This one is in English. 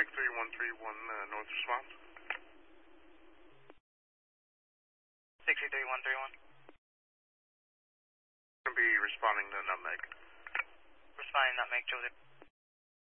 63131 North response. 63131. Going to be responding to Nutmeg. Responding Nutmeg, Joseph.